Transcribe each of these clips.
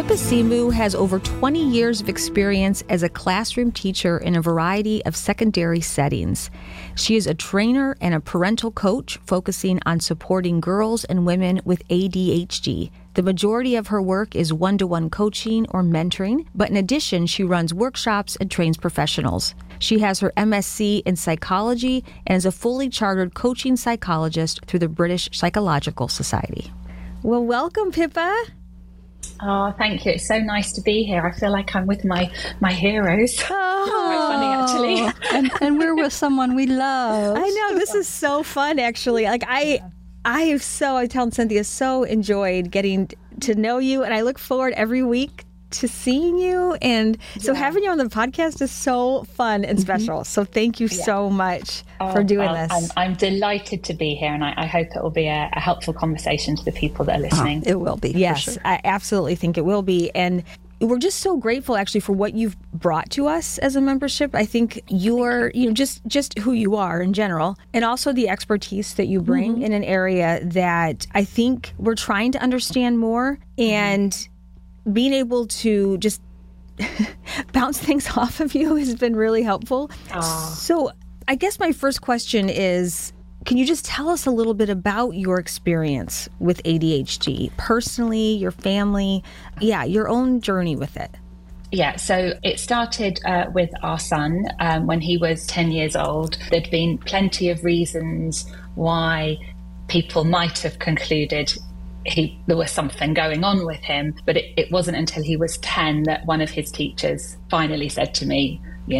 Pippa Simu has over 20 years of experience as a classroom teacher in a variety of secondary settings. She is a trainer and a parental coach focusing on supporting girls and women with ADHD. The majority of her work is one-to-one coaching or mentoring, but in addition, she runs workshops and trains professionals. She has her MSc in psychology and is a fully chartered coaching psychologist through the British Psychological Society. Well, welcome, Pippa. Oh, thank you. It's so nice to be here. I feel like I'm with my heroes. Oh, quite funny, actually. and we're with someone we love. I know. This is so fun, actually. I tell Cynthia, so enjoyed getting to know you, and I look forward every week to seeing you. And so having you on the podcast is so fun and special. So thank you so much for doing this. I'm delighted to be here, and I hope it will be a helpful conversation to the people that are listening. It will be. Yes, for sure. I absolutely think it will be. And we're just so grateful, actually, for what you've brought to us as a membership. I think you're, just who you are in general, and also the expertise that you bring in an area that I think we're trying to understand more, and being able to just bounce things off of you has been really helpful. So I guess my first question is, can you just tell us a little bit about your experience with ADHD, personally, your family, your own journey with it? Yeah, so it started with our son when he was 10 years old. There'd been plenty of reasons why people might have concluded there was something going on with him, but it wasn't until he was 10 that one of his teachers finally said to me,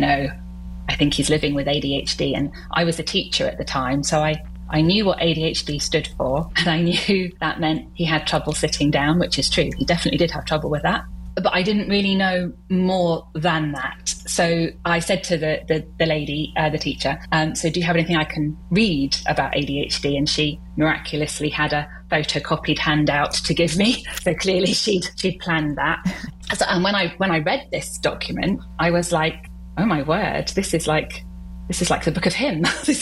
I think he's living with ADHD. And I was a teacher at the time, so I knew what ADHD stood for, and I knew that meant he had trouble sitting down, which is true. He definitely did have trouble with that. But I didn't really know more than that. So I said to the lady, the teacher, so do you have anything I can read about ADHD? And she miraculously had a photocopied handout to give me. So clearly she'd planned that. And when I read this document, I was like, oh my word, this is like the book of him.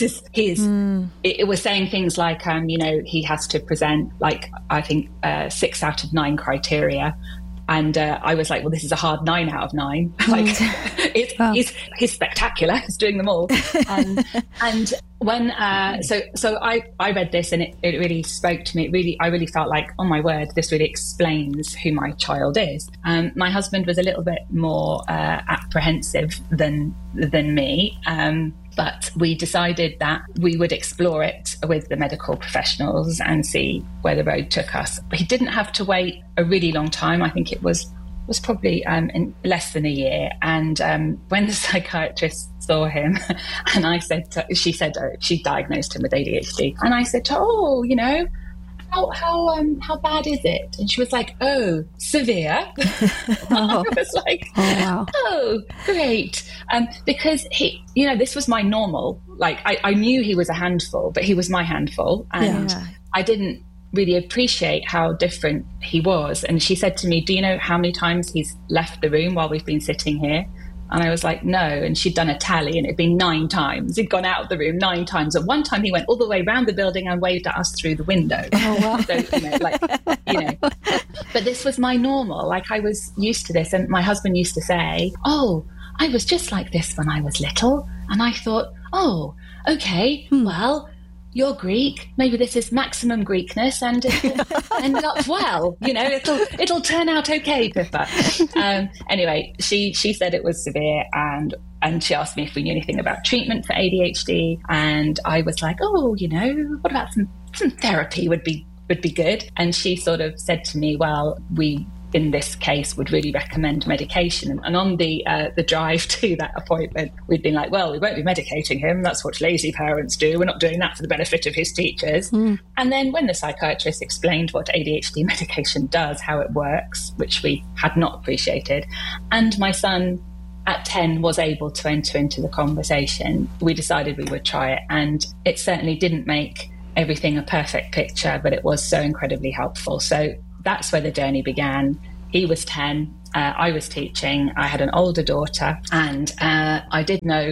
It was saying things like, he has to present I think 6 out of 9 criteria. And I was like, well, this is a hard 9 out of 9. He's spectacular. He's doing them all. And when so I read this, and it really spoke to me. I really felt like, oh my word, this really explains who my child is. My husband was a little bit more apprehensive than me. But we decided that we would explore it with the medical professionals and see where the road took us. He didn't have to wait a really long time. I think it was probably in less than a year. And when the psychiatrist saw him, and she said she diagnosed him with ADHD. And I said to her, how bad is it? And she was like, oh, severe. I was like, oh, great. Because this was my normal. I knew he was a handful, but he was my handful. And I didn't really appreciate how different he was. And she said to me, do you know how many times he's left the room while we've been sitting here? And I was like, no. And she'd done a tally, and it'd been 9 times. He'd gone out of the room 9 times. At one time, he went all the way around the building and waved at us through the window. Oh, wow. So, but this was my normal. I was used to this. And my husband used to say, oh, I was just like this when I was little. And I thought, oh, okay, well, you're Greek. Maybe this is maximum Greekness, and it'll end up well. It'll turn out okay, Pippa. Anyway, she said it was severe, and she asked me if we knew anything about treatment for ADHD, and I was like, oh, what about some therapy would be good. And she sort of said to me, well, we in this case would really recommend medication. And on the drive to that appointment, we'd been like, well, we won't be medicating him. That's what lazy parents do. We're not doing that for the benefit of his teachers. And then when the psychiatrist explained what ADHD medication does, how it works, which we had not appreciated, and my son at 10 was able to enter into the conversation, we decided we would try it. And it certainly didn't make everything a perfect picture, but it was so incredibly helpful. So that's where the journey began. He was 10, I was teaching, I had an older daughter, and I did know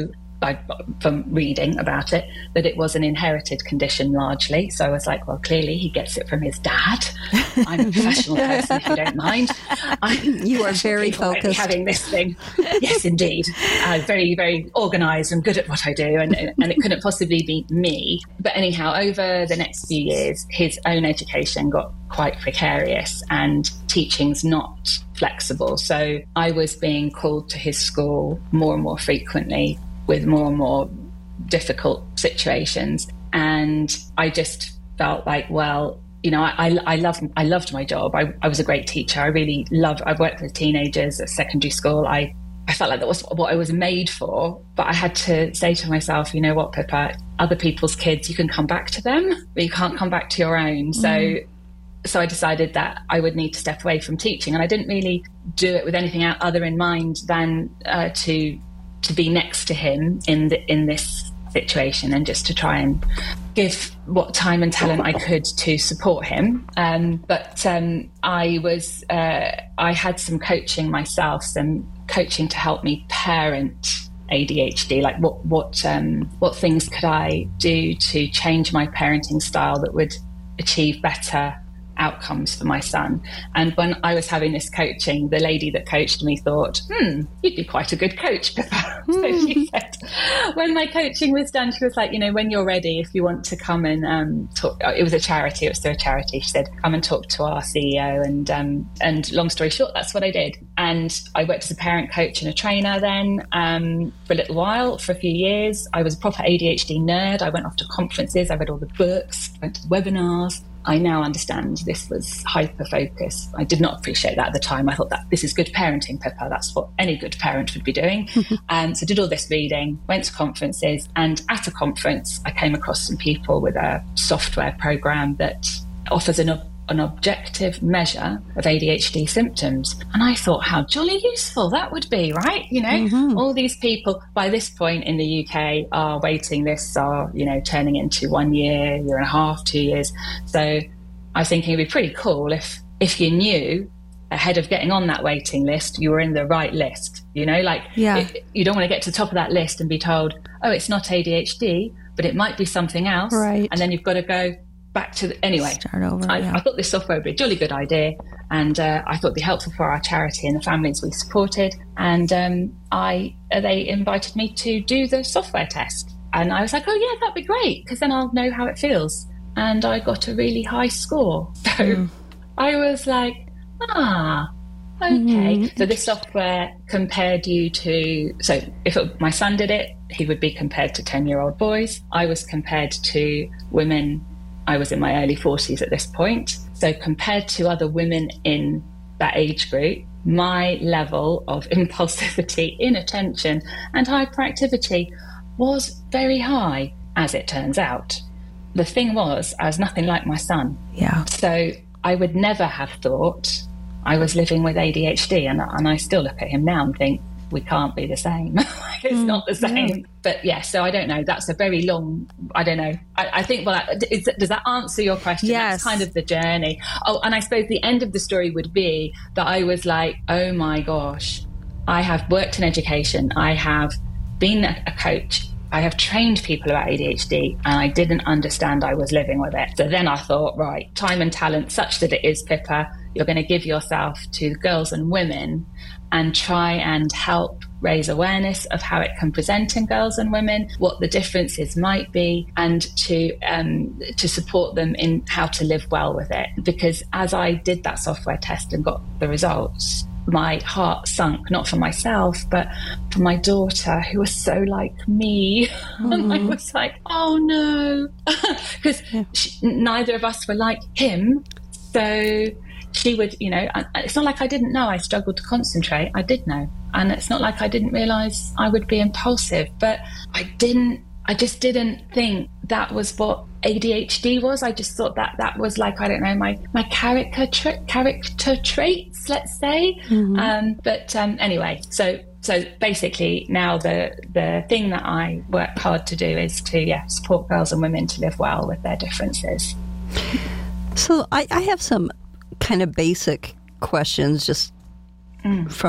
from reading about it, that it was an inherited condition largely. So I was like, well, clearly he gets it from his dad. I'm a professional person, if you don't mind. You are very focused. Having this thing. Yes, indeed. Very, very organised and good at what I do. And it couldn't possibly be me. But anyhow, over the next few years, his own education got quite precarious and teaching's not flexible. So I was being called to his school more and more frequently with more and more difficult situations. And I just felt like, well, you know, I loved my job. I was a great teacher. I worked with teenagers at secondary school. I felt like that was what I was made for. But I had to say to myself, you know what, Pippa, other people's kids, you can come back to them, but you can't come back to your own. So I decided that I would need to step away from teaching. And I didn't really do it with anything other in mind than to be next to him in this situation, and just to try and give what time and talent I could to support him. But I had some coaching myself, some coaching to help me parent ADHD. Like what things could I do to change my parenting style that would achieve better outcomes for my son. And when I was having this coaching, the lady that coached me thought, you'd be quite a good coach, Pippa. So she said, when my coaching was done, she was like, you know, when you're ready, if you want to come and talk, it was a charity, it was through a charity. She said, come and talk to our CEO. And long story short, that's what I did. And I worked as a parent coach and a trainer then for a little while, for a few years. I was a proper ADHD nerd. I went off to conferences, I read all the books, went to the webinars. I now understand this was hyper-focus. I did not appreciate that at the time. I thought that this is good parenting, Pippa. That's what any good parent would be doing. So did all this reading, went to conferences, and at a conference, I came across some people with a software program that offers an objective measure of ADHD symptoms. And I thought how jolly useful that would be, right? You know, all these people by this point in the UK, our waiting lists are, you know, turning into 1 year, year and a half, 2 years. So I was thinking it'd be pretty cool if you knew ahead of getting on that waiting list, you were in the right list, you know, like you don't want to get to the top of that list and be told, oh, it's not ADHD, but it might be something else. Right. And then you've got to go back to anyway. Start over. I thought this software would be a jolly good idea, and I thought it'd be helpful for our charity and the families we supported. And they invited me to do the software test, and I was like, oh yeah, that'd be great, because then I'll know how it feels. And I got a really high score, so I was like, okay. So this software compared you to, so if my son did it, he would be compared to 10-year-old boys. I was compared to women. I was in my early 40s at this point. So compared to other women in that age group, my level of impulsivity, inattention, and hyperactivity was very high, as it turns out. The thing was, I was nothing like my son. Yeah. So I would never have thought I was living with ADHD. And I still look at him now and think, we can't be the same. It's not the same. Yeah. But yeah, so I don't know. That's a very long, I don't know. I think, well, does that answer your question? Yes. That's kind of the journey. Oh, and I suppose the end of the story would be that I was like, oh my gosh, I have worked in education. I have been a coach. I have trained people about ADHD, and I didn't understand I was living with it. So then I thought, right, time and talent such that it is, Pippa, you're going to give yourself to girls and women and try and help raise awareness of how it can present in girls and women, what the differences might be, and to support them in how to live well with it. Because as I did that software test and got the results, my heart sunk, not for myself, but for my daughter, who was so like me. And I was like, oh no, because neither of us were like him. So she would, you know, it's not like I didn't know I struggled to concentrate. I did know. And it's not like I didn't realise I would be impulsive, but I just didn't think that was what ADHD was. I just thought that was like, I don't know, my character traits, let's say. But anyway, so basically now the thing that I work hard to do is to support girls and women to live well with their differences. So I have some kind of basic questions just from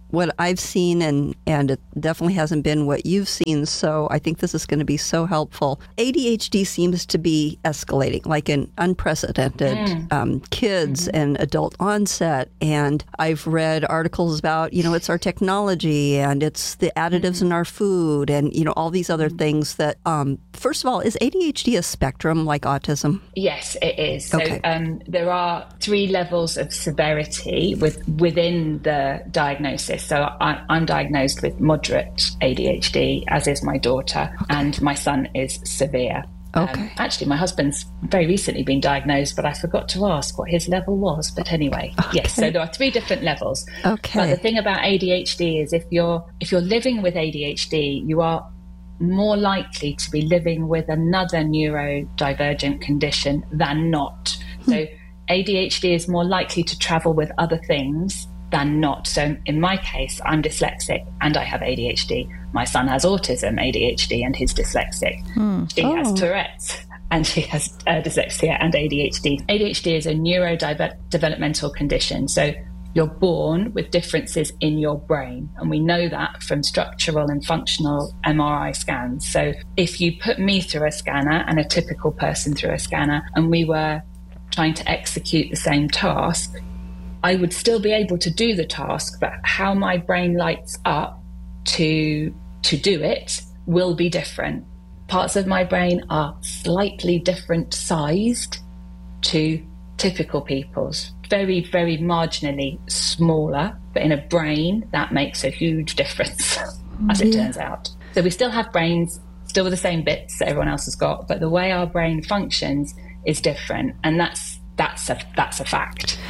what I've seen, and it definitely hasn't been what you've seen. So I think this is going to be so helpful. ADHD seems to be escalating, like an unprecedented kids and adult onset. And I've read articles about, it's our technology and it's the additives in our food and, all these other things that, first of all, is ADHD a spectrum like autism? Yes, it is. Okay. So there are 3 levels of severity within the diagnosis. So I'm diagnosed with moderate ADHD, as is my daughter, and my son is severe. Okay. Actually, my husband's very recently been diagnosed, but I forgot to ask what his level was. But anyway, yes. So there are 3 different levels. Okay. But the thing about ADHD is if you're living with ADHD, you are more likely to be living with another neurodivergent condition than not. So ADHD is more likely to travel with other things than not. So in my case, I'm dyslexic and I have ADHD. My son has autism, ADHD, and he's dyslexic. She has Tourette's and she has dyslexia and ADHD. ADHD is a neurodevelopmental condition. So you're born with differences in your brain. And we know that from structural and functional MRI scans. So if you put me through a scanner and a typical person through a scanner, and we were trying to execute the same task, I would still be able to do the task, but how my brain lights up to do it will be different. Parts of my brain are slightly different sized to typical people's. Very, very marginally smaller, but in a brain, that makes a huge difference, as it turns out. So we still have brains, still with the same bits that everyone else has got, but the way our brain functions is different. And that's a fact.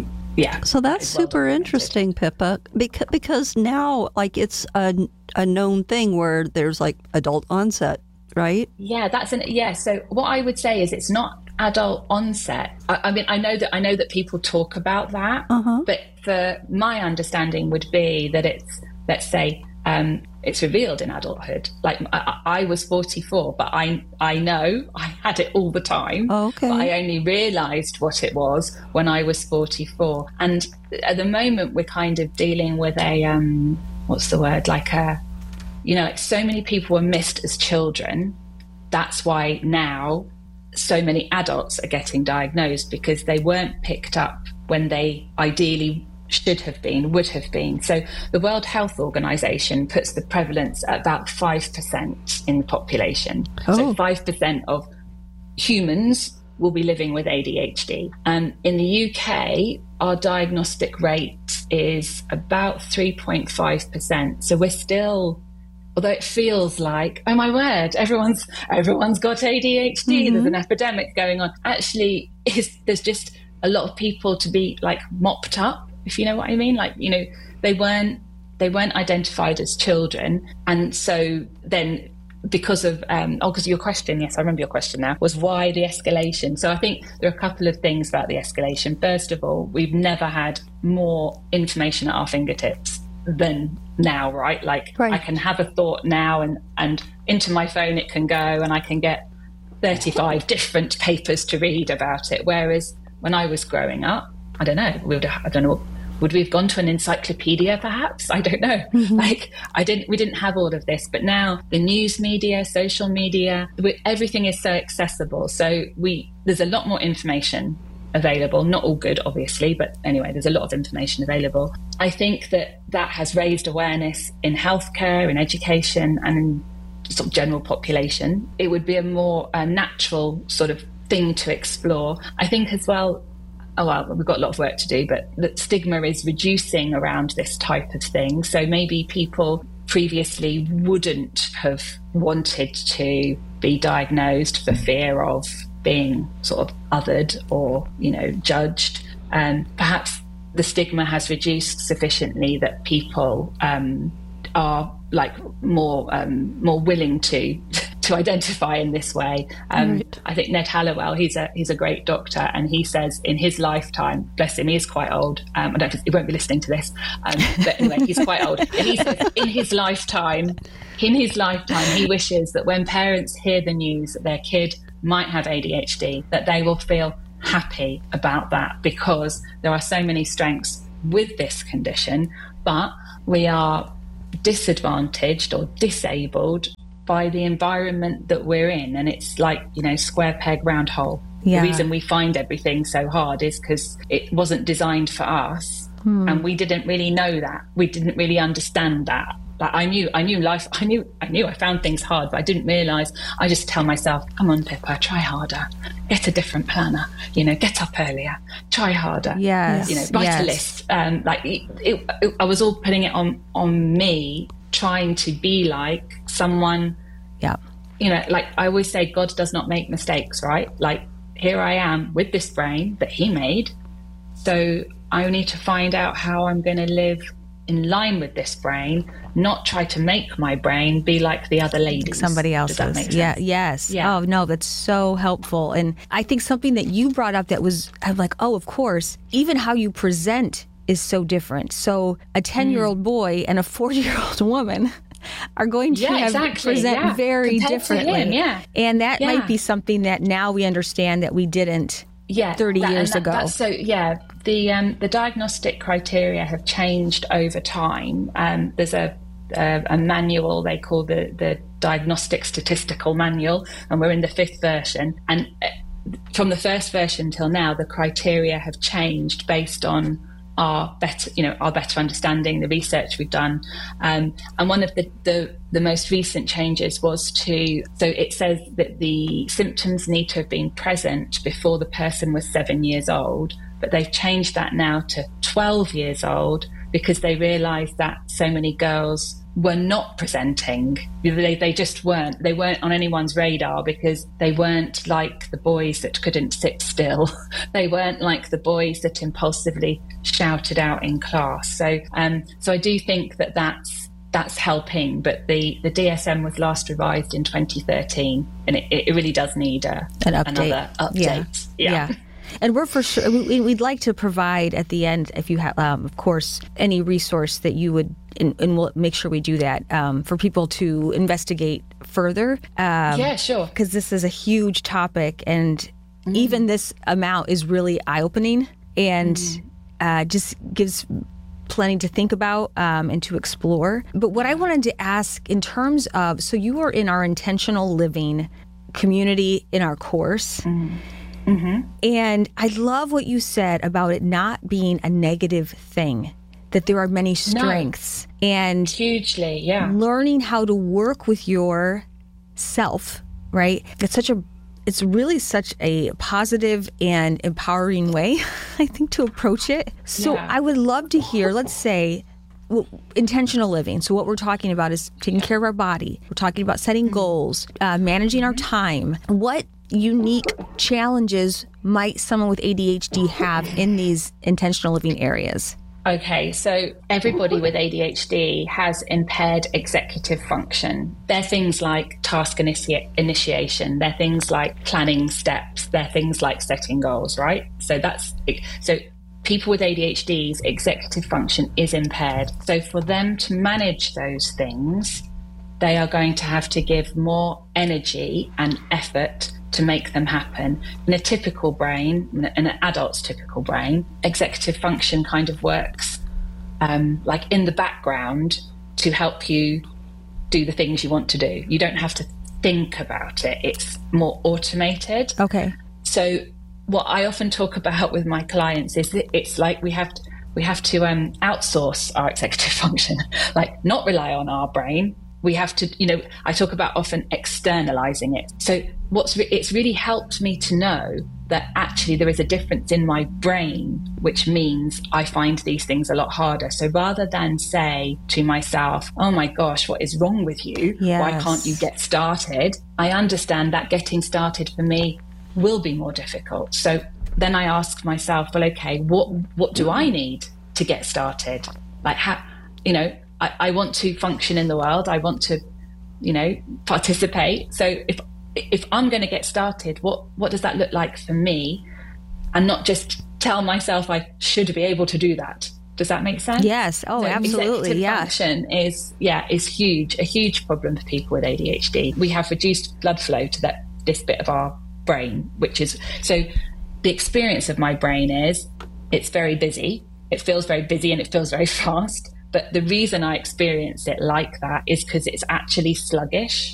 So that's super interesting, Pippa, because now, it's a known thing where there's adult onset, right? Yeah, so what I would say is it's not adult onset. I mean, I know that people talk about that, but for my understanding would be that it's, let's say, it's revealed in adulthood. I was 44, but I know I had it all the time. Okay. But I only realised what it was when I was 44. And at the moment, we're kind of dealing with a what's the word? So many people were missed as children. That's why now so many adults are getting diagnosed, because they weren't picked up when they ideally would have been. So the World Health Organization puts the prevalence at about 5% in the population. So 5% of humans will be living with ADHD. In the UK, our diagnostic rate is about 3.5%. So we're still, although it feels like, oh my word, everyone's got ADHD, there's an epidemic going on. Actually, there's just a lot of people to be mopped up, if you know what I mean. They weren't identified as children. And so then because of, because your question, yes, I remember your question now, was why the escalation? So I think there are a couple of things about the escalation. First of all, we've never had more information at our fingertips than now, right? I can have a thought now and into my phone it can go, and I can get 35 different papers to read about it. Whereas when I was growing up, I don't know, would we have gone to an encyclopedia perhaps? I don't know. We didn't have all of this, but now the news media, social media, everything is so accessible. So there's a lot more information available, not all good obviously, but anyway, there's a lot of information available. I think that has raised awareness in healthcare, in education, and in sort of general population. It would be a more natural sort of thing to explore. I think as well, we've got a lot of work to do, but the stigma is reducing around this type of thing. So maybe people previously wouldn't have wanted to be diagnosed for fear of being sort of othered or, judged. Perhaps the stigma has reduced sufficiently that people are more willing to identify in this way. Right. I think Ned Hallowell, he's a great doctor, and he says in his lifetime, bless him, he is quite old. He won't be listening to this, but anyway, he's quite old. And he says in his lifetime, he wishes that when parents hear the news that their kid might have ADHD, that they will feel happy about that, because there are so many strengths with this condition, but we are disadvantaged or disabled by the environment that we're in. And it's like, square peg, round hole. Yeah. The reason we find everything so hard is because it wasn't designed for us. And we didn't really know that. We didn't really understand that. Like I knew life. I knew I found things hard, but I didn't realize. I just tell myself, come on, Pippa, try harder. Get a different planner. Get up earlier. Try harder. Yes. Write a list. I was all putting it on me, trying to be like someone. Yeah. Like I always say, God does not make mistakes, right? Like here I am with this brain that He made, so I need to find out how I'm going to live in line with this brain, not try to make my brain be like the other ladies. Somebody else's. Does that make sense? Yeah, yes. Yeah. Oh, no, that's so helpful. And I think something that you brought up I'm like, oh, of course, even how you present is so different. So a 10-year-old boy and a 40-year-old woman are going to present very compared differently. To him, and that might be something that now we understand that we didn't 30 years ago. The diagnostic criteria have changed over time. There's a manual they call the Diagnostic Statistical Manual, and we're in the 5th version. And from the first version till now, the criteria have changed based on our better understanding, the research we've done. And one of the most recent changes was so it says that the symptoms need to have been present before the person was 7 years old, but they've changed that now to 12 years old because they realised that so many girls were not presenting. They just weren't. They weren't on anyone's radar because they weren't like the boys that couldn't sit still. They weren't like the boys that impulsively shouted out in class. So I do think that's helping. But the DSM was last revised in 2013, and it really does need an another update. Yeah. And we're for sure, we'd like to provide at the end, if you have, of course, any resource that you would, and we'll make sure we do that for people to investigate further. Yeah, sure. Because this is a huge topic, and even this amount is really eye-opening and just gives plenty to think about and to explore. But what I wanted to ask in terms of, so you are in our intentional living community in our course. And I love what you said about it not being a negative thing, that there are many strengths. And hugely, learning how to work with yourself, right? It's really such a positive and empowering way, I think, to approach it. So I would love to hear, let's say, intentional living. So what we're talking about is taking care of our body. We're talking about setting goals, managing our time. What unique challenges might someone with ADHD have in these intentional living areas? Okay, so everybody with ADHD has impaired executive function. They're things like task initiation. They're things like planning steps. They're things like setting goals, right? So people with ADHD's executive function is impaired. So for them to manage those things, they are going to have to give more energy and effort to make them happen. In a typical brain, in an adult's typical brain, executive function kind of works like in the background to help you do the things you want to do. You don't have to think about it. It's more automated. Okay. So what I often talk about with my clients is that it's like we have to outsource our executive function, like not rely on our brain. We have to, I talk about often externalizing it. So it's really helped me to know that actually there is a difference in my brain, which means I find these things a lot harder. So rather than say to myself, oh my gosh, what is wrong with you? Yes. Why can't you get started? I understand that getting started for me will be more difficult. So then I ask myself, well, okay, what do I need to get started? Like how, I want to function in the world. I want to, participate. So if I'm going to get started, what does that look like for me? And not just tell myself I should be able to do that. Does that make sense? Yes. Oh, so absolutely. Yeah. Function is huge, a huge problem for people with ADHD. We have reduced blood flow to this bit of our brain, which is, so the experience of my brain is it's very busy. it feels very busy and it feels very fast. But the reason I experience it like that is because it's actually sluggish.